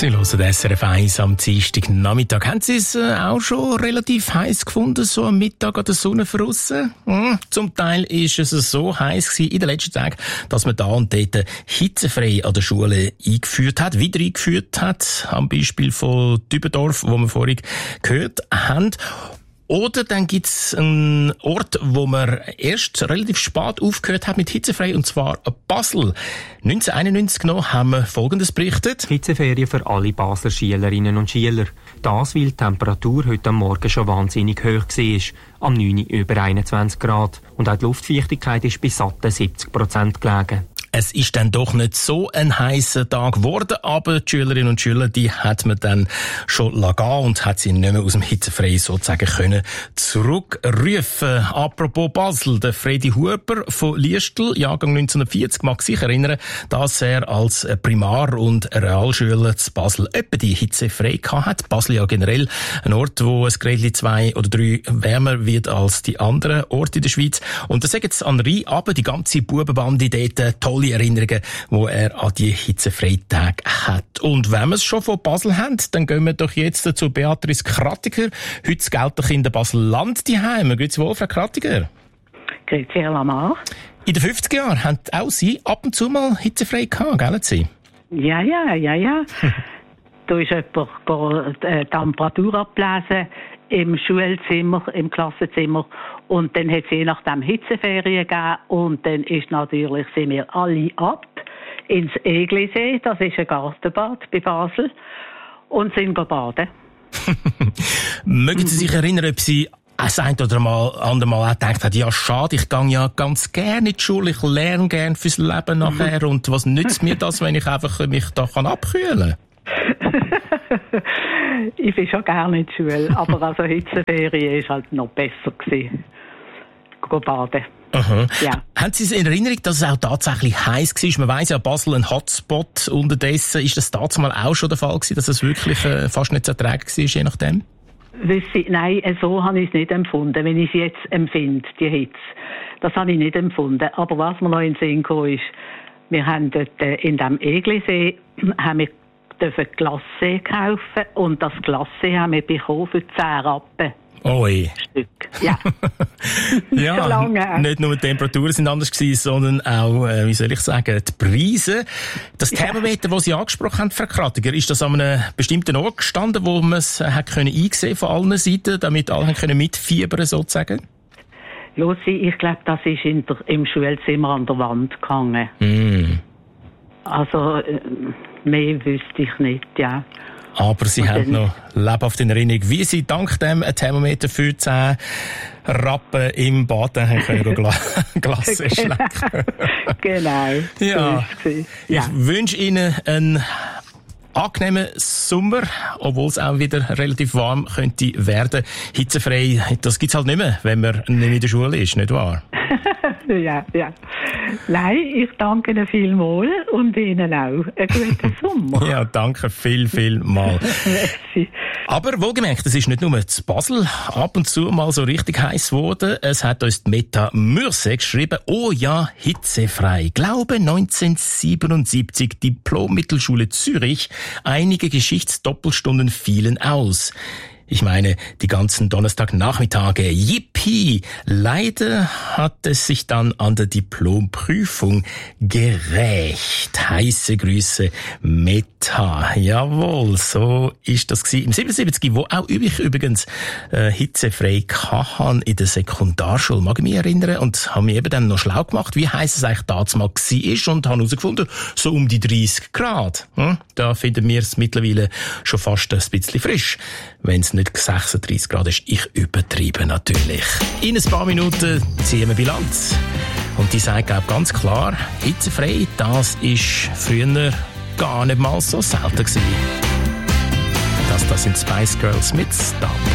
Sie hören SRF 1 am Dienstagnachmittag. Haben Sie es auch schon relativ heiß gefunden, so am Mittag an der Sonne draussen? Zum Teil ist es so heiß gewesen in den letzten Tagen, dass man da und dort hitzefrei an der Schule wieder eingeführt hat. Am Beispiel von Dübendorf, wo wir vorhin gehört haben. Oder dann gibt's einen Ort, wo man erst relativ spät aufgehört hat mit hitzefrei, und zwar Basel. 1991 noch haben wir Folgendes berichtet. Hitzeferien für alle Basler Schülerinnen und Schüler. Das, weil die Temperatur heute am Morgen schon wahnsinnig hoch war. Am 9. über 21 Grad. Und auch die Luftfeuchtigkeit ist bei satten 70% gelegen. Es ist dann doch nicht so ein heißer Tag geworden, aber die Schülerinnen und Schüler, die hat man dann schon gehen und hat sie nicht mehr aus dem Hitzefrei sozusagen können zurückrufen. Apropos Basel, der Fredi Huber von Liestl, Jahrgang 1940, mag sich erinnern, dass er als Primar- und Realschüler zu Basel etwa die Hitze frei gehabt hat. Basel ja generell ein Ort, wo es Grädli 2 oder 3 wärmer wird als die anderen Orte in der Schweiz. Und da sagen jetzt an Rhein aber die ganze Bubenbande dort tolle Erinnerungen, die er an die Hitzefreitage hat. Und wenn wir es schon von Basel haben, dann gehen wir doch jetzt zu Beatrice Krattiger. Heute gilt doch in der Basel-Land die Heime. Grüezi wohl, Frau Krattiger. Grüezi, Herr Lamar. In den 50er Jahren haben auch Sie ab und zu mal hitzefrei gehabt, gell Sie? Ja. Da ist jemand die Temperatur ablesen im Schulzimmer, im Klassenzimmer. Und dann hat es je nachdem Hitzeferien gegeben. Und dann sind wir alle ab ins Eglisee, das ist ein Gartenbad bei Basel, und sind baden. Mögen Sie sich erinnern, ob Sie das ein oder andere Mal auch gedacht haben, ja schade, ich gehe ja ganz gerne in die Schule, ich lerne gerne fürs Leben nachher, und was nützt mir das, wenn ich einfach mich da abkühlen kann? Ich bin schon gerne in die Schule, aber also Hitzeferien war halt noch besser gewesen. Baden. Aha. Ja. Haben Sie es in Erinnerung, dass es auch tatsächlich heiß war? Man weiss ja, Basel ein Hotspot. Unterdessen ist das damals auch schon der Fall gewesen, dass es wirklich fast nicht zu ertragen war, je nachdem? Nein, so habe ich es nicht empfunden, wenn ich es jetzt empfinde, die Hitze. Das habe ich nicht empfunden. Aber was mir noch in den Sinn kam, ist, wir haben dort in diesem Eglisee dürfen Glasse kaufen, und das Glasse haben wir bekommen für 10 Rappen. Oi. Stück. Ja. Ja, lange. Nicht nur die Temperaturen sind anders gewesen, sondern auch, wie soll ich sagen, die Preise. Das Thermometer, das Sie angesprochen haben, Frau Krattiger, ist das an einem bestimmten Ort gestanden, wo man es einsehen von allen Seiten, damit alle können mitfiebern sozusagen? Lucy, ich glaube, das ist im Schulzimmer an der Wand gehangen. Also, mehr wüsste ich nicht, ja. Aber Sie haben noch lebhaft in Erinnerung, wie Sie dank dem ein Thermometer für 10 Rappen im Bad können Glas schlecken. Genau. Ja. Ich wünsche Ihnen einen angenehmen Sommer, obwohl es auch wieder relativ warm könnte werden. Hitzefrei, das gibt's halt nicht mehr, wenn man nicht in der Schule ist, nicht wahr? Ja. Nein, ich danke Ihnen vielmals und Ihnen auch. Einen guten Sommer. Ja, danke viel mal. Aber wohlgemerkt, es ist nicht nur zu Basel ab und zu mal so richtig heiß geworden. Es hat uns die Meta Mürse geschrieben, oh ja, hitzefrei. Glaube 1977, Diplom-Mittelschule Zürich. Einige Geschichtsdoppelstunden fielen aus. Ich meine, die ganzen Donnerstagnachmittage. Yippie! Leider hat es sich dann an der Diplomprüfung gerächt. Heiße Grüße, Meta. Jawohl, so ist das gewesen. Im 77, wo auch ich übrigens hitzefrei hatte in der Sekundarschule, mag ich mich erinnern, und habe mich eben dann noch schlau gemacht, wie heiß es eigentlich damals war, und habe herausgefunden, so um die 30 Grad. Da finden wir es mittlerweile schon fast ein bisschen frisch. Wenn es nicht 36 Grad ist, ich übertreibe natürlich. In ein paar Minuten ziehen wir Bilanz. Und die sagt, glaube ich, ganz klar, hitzefrei, das ist früher gar nicht mal so selten gewesen. Das sind Spice Girls mit Stop.